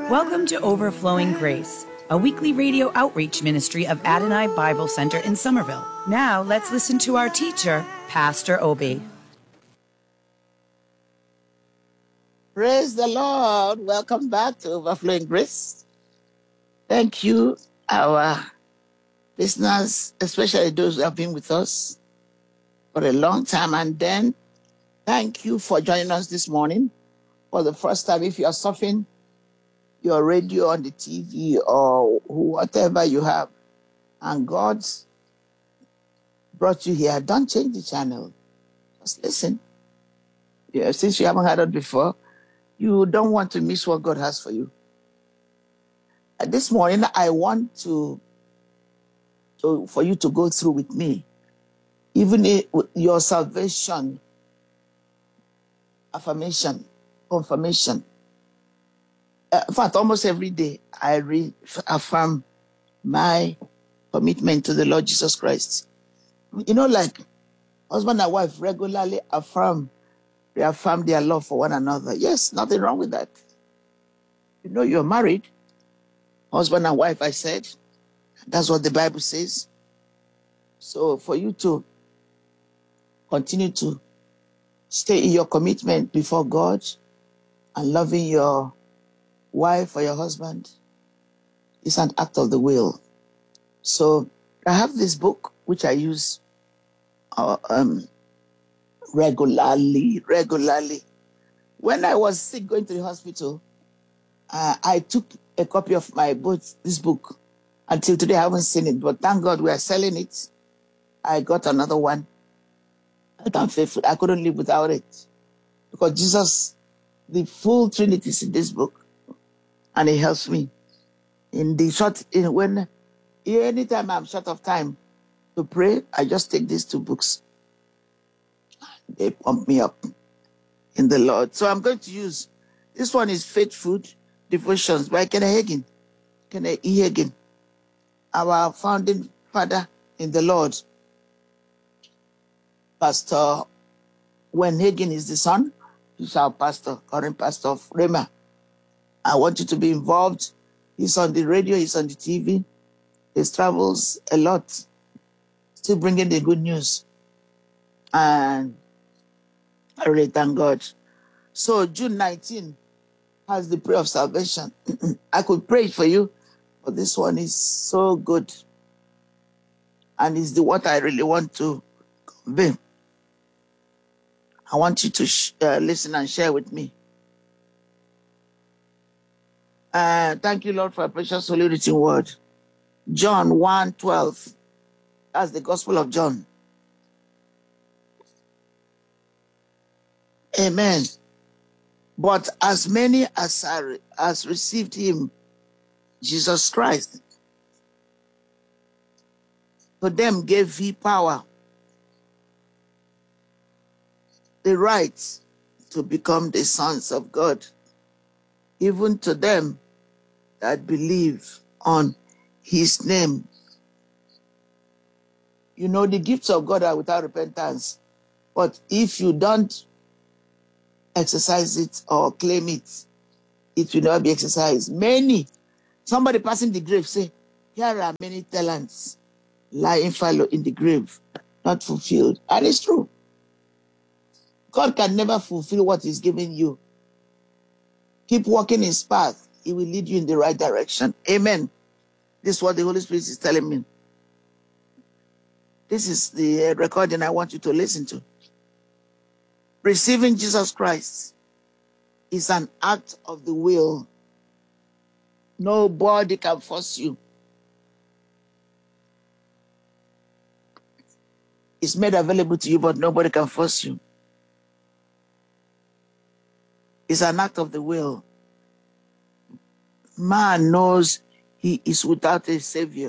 Welcome to Overflowing Grace, a weekly radio outreach ministry of Adonai Bible Center in Somerville. Now, let's listen to our teacher, Pastor Obi. Praise the Lord. Welcome back to Overflowing Grace. Thank you, our listeners, especially those who have been with us for a long time. And then thank you for joining us this morning for the first time. If you are surfing your radio on the TV or whatever you have, and God brought you here, don't change the channel. Just listen. Yeah, since you haven't heard it before, you don't want to miss what God has for you. This morning, I want for you to go through with me, even your salvation, affirmation, confirmation. In fact, almost every day, I reaffirm my commitment to the Lord Jesus Christ. You know, like husband and wife regularly reaffirm their love for one another. Yes, nothing wrong with that. You know, you're married, husband and wife, I said. That's what the Bible says. So for you to continue to stay in your commitment before God and loving your wife or your husband is an act of the will. So I have this book which I use regularly. When I was sick going to the hospital, I took a copy of this book. Until today, I haven't seen it, but thank God we are selling it. I got another one. I'm faithful. I couldn't live without it because Jesus, the full Trinity, is in this book, and it helps me anytime I'm short of time to pray. I just take these two books. They pump me up in the Lord. So I'm going to use this one. Is Faith Food Devotions by Kenneth E. Hagin, our founding father in the Lord. Pastor Wen Hagin is the son. He's our pastor, current pastor of Rhema. I want you to be involved. He's on the radio, he's on the TV. He travels a lot, still bringing the good news. And I really thank God. So June 19 has the prayer of salvation. I could pray it for you, but this one is so good. And it's what I really want to convey. I want you to listen and share with me. Thank you, Lord, for a precious holy written word. John 1:12. That's the Gospel of John. Amen. But as many as received him, Jesus Christ, to them gave he power, the right to become the sons of God, even to them that believe on his name. You know, the gifts of God are without repentance. But if you don't exercise it or claim it, it will not be exercised. Somebody passing the grave say, here are many talents lying fallow in the grave, not fulfilled. And it's true. God can never fulfill what he's giving you. Keep walking his path. He will lead you in the right direction. Amen. This is what the Holy Spirit is telling me. This is the recording I want you to listen to. Receiving Jesus Christ is an act of the will. Nobody can force you. It's made available to you, but nobody can force you. It's an act of the will. Man knows he is without a savior,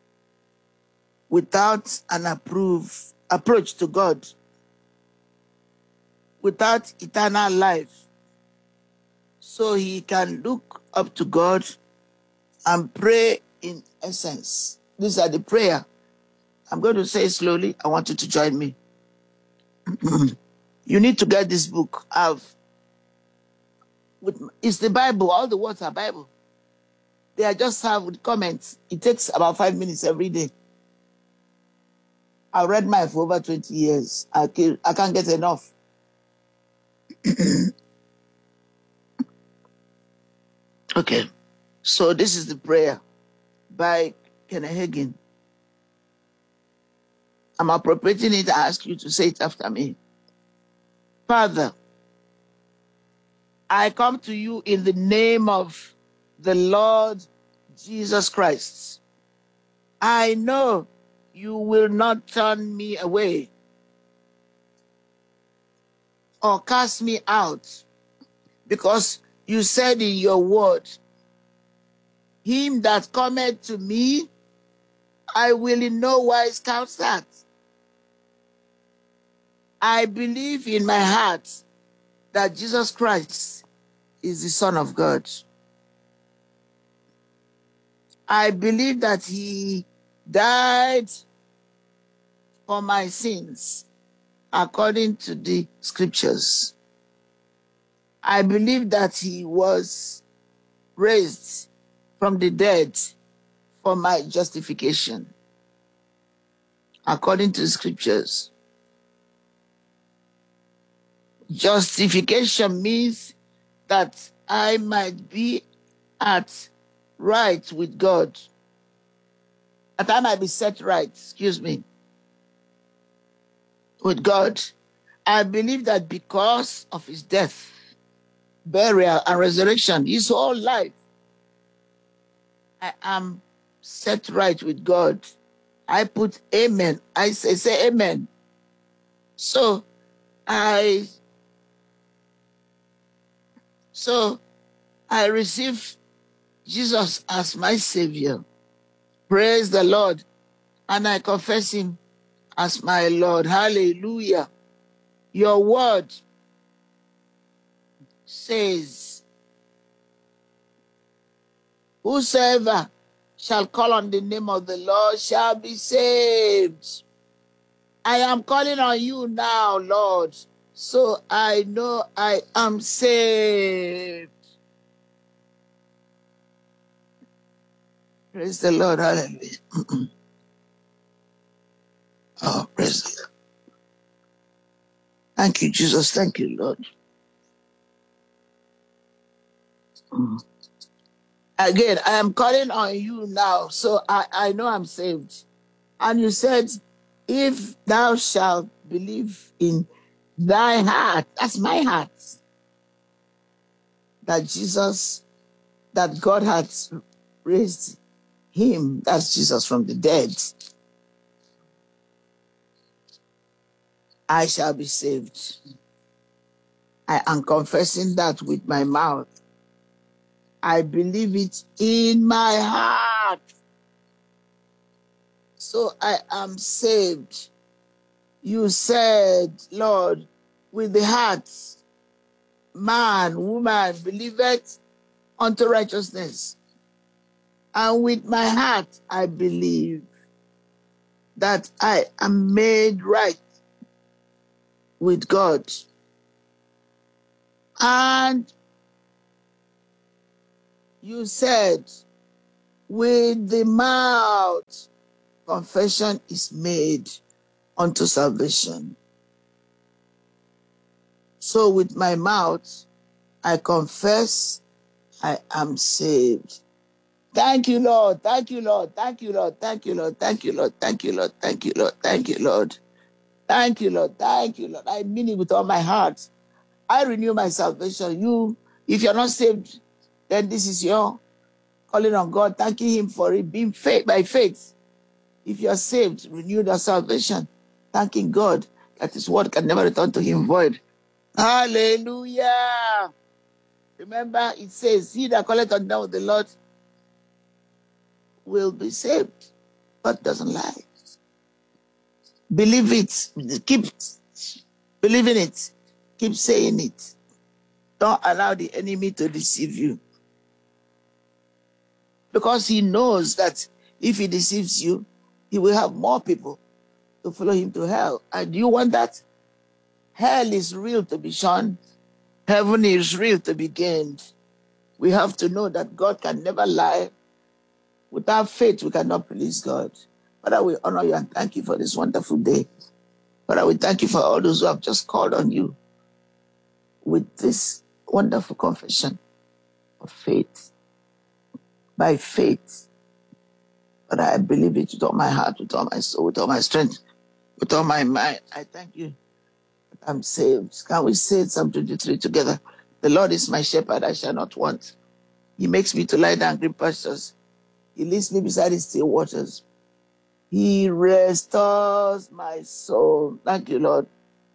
without an approach to God, without eternal life. So he can look up to God and pray in essence. These are the prayer. I'm going to say it slowly. I want you to join me. You need to get this book. It's the Bible. All the words are Bible. They are just have with comments. It takes about 5 minutes every day. I've read mine for over 20 years. I can't get enough. Okay. So this is the prayer by Kenneth Hagin. I'm appropriating it. I ask you to say it after me. Father, I come to you in the name of the Lord Jesus Christ. I know you will not turn me away or cast me out, because you said in your word, him that cometh to me, I will in no wise cast out. I believe in my heart that Jesus Christ is the Son of God. I believe that he died for my sins according to the scriptures. I believe that he was raised from the dead for my justification according to the scriptures. Justification means that I might be at right with God, that I might be set right, with God. I believe that because of his death, burial, and resurrection, his whole life, I am set right with God. I put amen. I say amen. So I receive Jesus as my Savior. Praise the Lord. And I confess him as my Lord. Hallelujah. Your word says, whosoever shall call on the name of the Lord shall be saved. I am calling on you now, Lord, so I know I am saved. Praise the Lord. Hallelujah. Oh, praise the Lord. Thank you, Jesus. Thank you, Lord. Again, I am calling on you now, so I know I'm saved. And you said, if thou shalt believe in thy heart, that's my heart, that Jesus, that God had raised him, that's Jesus, from the dead, I shall be saved. I am confessing that with my mouth. I believe it in my heart. So I am saved. You said, Lord, with the heart, man, woman, believeth unto righteousness. And with my heart, I believe that I am made right with God. And you said, with the mouth, confession is made unto salvation. So with my mouth, I confess I am saved. Thank you, Lord. Thank you, Lord. Thank you, Lord. Thank you, Lord. Thank you, Lord. Thank you, Lord. Thank you, Lord. Thank you, Lord. Thank you, Lord. Thank you, Lord. I mean it with all my heart. I renew my salvation. You, if you're not saved, then this is your calling on God, thanking him for it, being faith by faith. If you're saved, renew your salvation, thanking God that his word can never return to him void. Hallelujah. Remember, it says, he that calleth on the name of the Lord will be saved. God doesn't lie. Believe it. Keep believing it. Keep saying it. Don't allow the enemy to deceive you. Because he knows that if he deceives you, he will have more people to follow him to hell. And do you want that? Hell is real to be shunned. Heaven is real to be gained. We have to know that God can never lie Without faith, we cannot please God. Father, we honor you and thank you for this wonderful day. Father, we thank you for all those who have just called on you with this wonderful confession of faith. By faith, but I believe it with all my heart, with all my soul, with all my strength, with all my mind. I thank you that I'm saved. Can we say Psalm 23 together? The Lord is my shepherd, I shall not want. He makes me to lie down in green pastures. He leads me beside his still waters. He restores my soul. Thank you, Lord.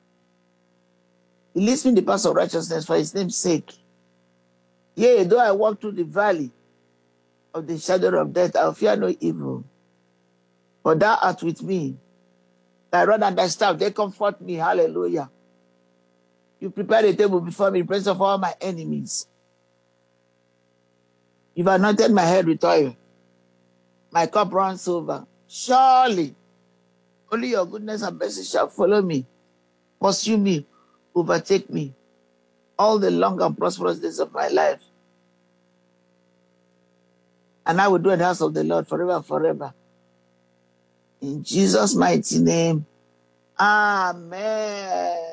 He leads me in the paths of righteousness for his name's sake. Yea, though I walk through the valley of the shadow of death, I'll fear no evil. For thou art with me. Thy rod and thy staff, they comfort me. Hallelujah. You prepare a table before me in presence of all my enemies. You've anointed my head with oil. My cup runs over. Surely, only your goodness and mercy shall follow me, pursue me, overtake me, all the long and prosperous days of my life. And I will dwell in the house of the Lord forever and forever. In Jesus' mighty name, amen.